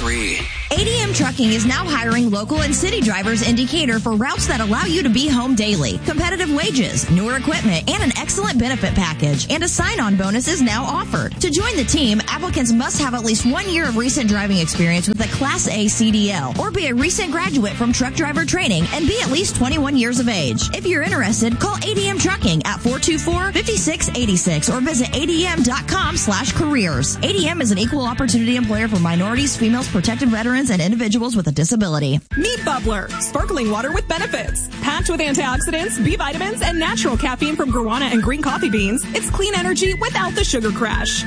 103. ADM Trucking is now hiring local and city drivers in Decatur for routes that allow you to be home daily. Competitive wages, newer equipment, and an excellent benefit package. And a sign-on bonus is now offered. To join the team, applicants must have at least 1 year of recent driving experience with a Class A CDL or be a recent graduate from truck driver training and be at least 21 years of age. If you're interested, call ADM Trucking at 424-5686 or visit adm.com/careers. ADM is an equal opportunity employer for minorities, females, protected veterans, and individuals with a disability. Meet Bubbler, sparkling water with benefits. Packed with antioxidants, B vitamins, and natural caffeine from guarana and green coffee beans, it's clean energy without the sugar crash.